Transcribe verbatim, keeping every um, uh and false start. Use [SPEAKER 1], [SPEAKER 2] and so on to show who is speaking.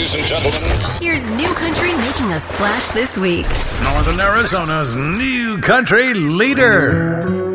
[SPEAKER 1] Ladies and gentlemen,
[SPEAKER 2] here's New Country making a splash this week.
[SPEAKER 3] Northern Arizona's new country leader.